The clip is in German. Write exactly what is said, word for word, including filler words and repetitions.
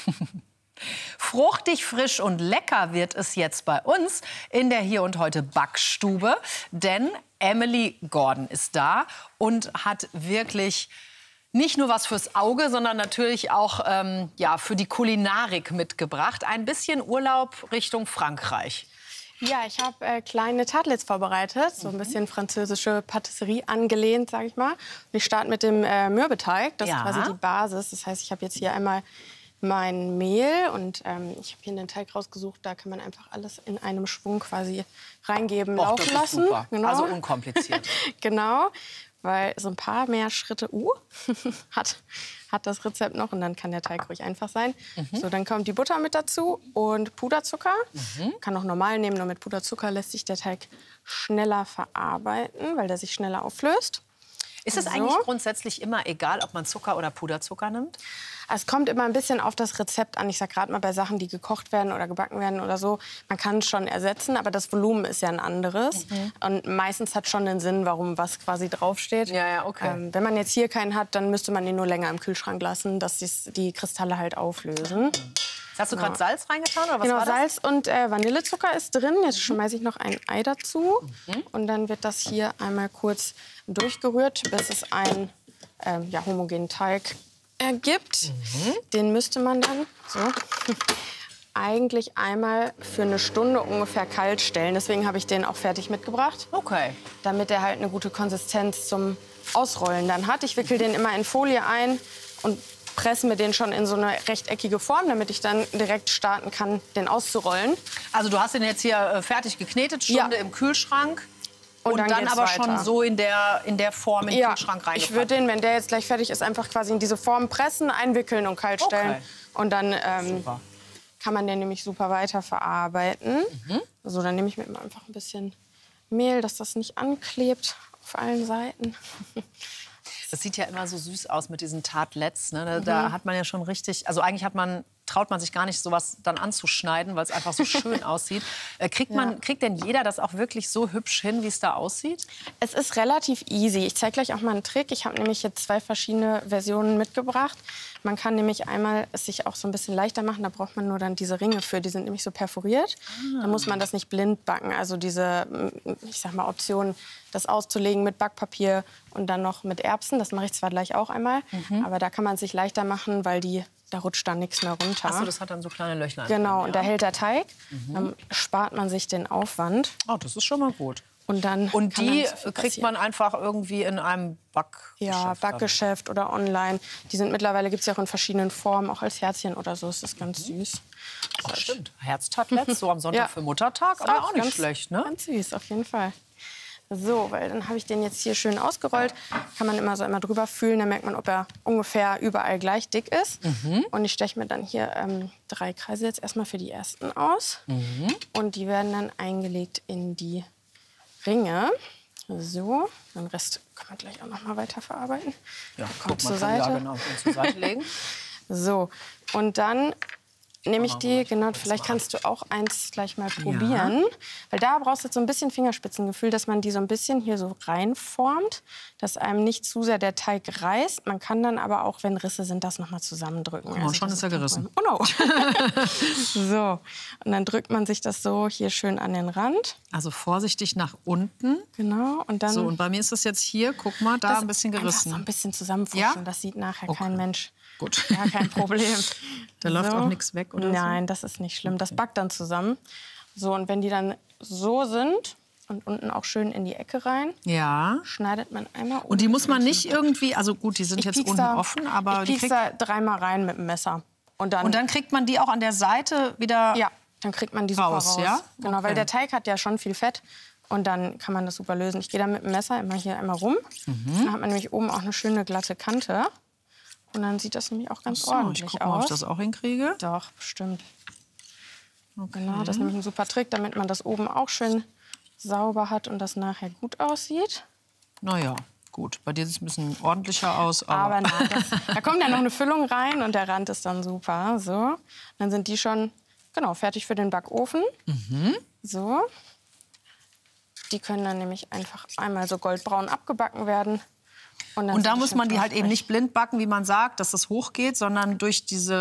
Fruchtig, frisch und lecker wird es jetzt bei uns in der Hier und Heute Backstube. Denn Emily Gordon ist da und hat wirklich nicht nur was fürs Auge, sondern natürlich auch ähm, ja, für die Kulinarik mitgebracht. Ein bisschen Urlaub Richtung Frankreich. Ja, ich habe äh, kleine Tartlets vorbereitet, so ein bisschen französische Patisserie angelehnt, sage ich mal. Und ich starte mit dem äh, Mürbeteig, das Ja. ist quasi die Basis. Das heißt, ich habe jetzt hier einmal mein Mehl und ähm, ich habe hier einen Teig rausgesucht, da kann man einfach alles in einem Schwung quasi reingeben, Och, laufen das ist lassen. super. Genau. Also unkompliziert. Genau, weil so ein paar mehr Schritte uh, hat, hat das Rezept noch und dann kann der Teig ruhig einfach sein. Mhm. So, dann kommt die Butter mit dazu und Puderzucker. Mhm. Kann auch normal nehmen, nur mit Puderzucker lässt sich der Teig schneller verarbeiten, weil der sich schneller auflöst. Ist es so. eigentlich grundsätzlich immer egal, ob man Zucker oder Puderzucker nimmt? Es kommt immer ein bisschen auf das Rezept an. Ich sag gerade mal bei Sachen, die gekocht werden oder gebacken werden oder so, man kann es schon ersetzen, aber das Volumen ist ja ein anderes. Mhm. Und meistens hat schon einen Sinn, warum was quasi draufsteht. Ja, ja, okay. Ähm, wenn man jetzt hier keinen hat, dann müsste man ihn nur länger im Kühlschrank lassen, dass dies, die Kristalle halt auflösen. Hast du gerade ja. Salz reingetan oder was genau, war das? Salz und äh, Vanillezucker ist drin. Jetzt schmeiße ich noch ein Ei dazu. Mhm. Und dann wird das hier einmal kurz durchgerührt, bis es einen ähm, ja, homogenen Teig ergibt. Mhm. Den müsste man dann so eigentlich einmal für eine Stunde ungefähr kalt stellen. Deswegen habe ich den auch fertig mitgebracht. Okay. Damit er halt eine gute Konsistenz zum Ausrollen dann hat. Ich wickel den immer in Folie ein und presse mir den schon in so eine rechteckige Form, damit ich dann direkt starten kann, den auszurollen. Also du hast den jetzt hier äh, fertig geknetet, Stunde ja. im Kühlschrank. Und, und dann, dann aber weiter. schon so in der, in der Form in den ja, Kühlschrank reingepackt. Ich würde den, wenn der jetzt gleich fertig ist, einfach quasi in diese Form pressen, einwickeln und kalt stellen. Okay. Und dann ähm, kann man den nämlich super weiter verarbeiten. Mhm. So, dann nehme ich mir immer einfach ein bisschen Mehl, dass das nicht anklebt auf allen Seiten. Das sieht ja immer so süß aus mit diesen Tartlets. Ne? Da, mhm. da hat man ja schon richtig, also eigentlich hat man, traut man sich gar nicht, sowas dann anzuschneiden, weil es einfach so schön aussieht. Äh, kriegt, man, ja. kriegt denn jeder das auch wirklich so hübsch hin, wie es da aussieht? Es ist relativ easy. Ich zeige gleich auch mal einen Trick. Ich habe nämlich jetzt zwei verschiedene Versionen mitgebracht. Man kann nämlich einmal es sich auch so ein bisschen leichter machen. Da braucht man nur dann diese Ringe für. Die sind nämlich so perforiert. Ah. Da muss man das nicht blind backen. Also diese, ich sag mal, Option, das auszulegen mit Backpapier und dann noch mit Erbsen. Das mache ich zwar gleich auch einmal, mhm. aber da kann man es sich leichter machen, weil die da rutscht dann nichts mehr runter. Ach so, das hat dann so kleine Löchlein. Genau, drin, und ja. da hält der Teig. Mhm. Dann spart man sich den Aufwand. Oh, das ist schon mal gut. Und, dann und die dann so kriegt man einfach irgendwie in einem Backgeschäft? Ja, Backgeschäft oder online. Die sind mittlerweile, gibt es ja auch in verschiedenen Formen, auch als Herzchen oder so. Das ist ganz mhm. süß. Ach, stimmt. Herztartlets, so am Sonntag ja. für Muttertag, aber auch, auch nicht ganz, schlecht, ne? Ganz süß, auf jeden Fall. So, weil dann habe ich den jetzt hier schön ausgerollt. Kann man immer so einmal drüber fühlen, dann merkt man, ob er ungefähr überall gleich dick ist. Mhm. Und ich steche mir dann hier ähm, drei Kreise jetzt erstmal für die ersten aus. Mhm. Und die werden dann eingelegt in die Ringe. So, den Rest kann man gleich auch noch mal weiter verarbeiten. Ja, kommt guck, zur Seite. Ja, genau, zur Seite legen. So, und dann nehme ich die, genau, vielleicht kannst du auch eins gleich mal probieren. Ja. Weil da brauchst du jetzt so ein bisschen Fingerspitzengefühl, dass man die so ein bisschen hier so reinformt, dass einem nicht zu sehr der Teig reißt. Man kann dann aber auch, wenn Risse sind, das noch mal zusammendrücken. Oh, also schon ist er gerissen. Oh no. So, und dann drückt man sich das so hier schön an den Rand. Also vorsichtig nach unten. Genau, und dann... So, und bei mir ist das jetzt hier, guck mal, da ein bisschen gerissen. So ein bisschen zusammenfuschen, ja? Das sieht nachher okay. kein Mensch. Gut. Ja, kein Problem. Da so. läuft auch nichts weg, oder Nein, so? das ist nicht schlimm. Das backt dann zusammen. So, und wenn die dann so sind und unten auch schön in die Ecke rein, ja. schneidet man einmal Und die muss man nicht irgendwie, also gut, die sind ich jetzt unten da, offen, aber ich die kriegt da dreimal rein mit dem Messer. Und dann, und dann kriegt man die auch an der Seite wieder Ja, dann kriegt man die super raus, raus. Ja? Genau, okay. weil der Teig hat ja schon viel Fett. Und dann kann man das super lösen. Ich gehe da mit dem Messer immer hier einmal rum. Mhm. Dann hat man nämlich oben auch eine schöne glatte Kante. Und dann sieht das nämlich auch ganz so, ordentlich ich guck aus. Mal, ob ich das auch hinkriege. Doch, bestimmt. Okay. Genau, das ist nämlich ein super Trick, damit man das oben auch schön sauber hat und das nachher gut aussieht. Na ja, gut. Bei dir sieht es ein bisschen ordentlicher aus. Aber, aber nein, das, da kommt ja noch eine Füllung rein und der Rand ist dann super. So, dann sind die schon genau fertig für den Backofen. Mhm. So. Die können dann nämlich einfach einmal so goldbraun abgebacken werden. Und, und da muss man die halt eben nicht blind backen, wie man sagt, dass das hochgeht, sondern durch diese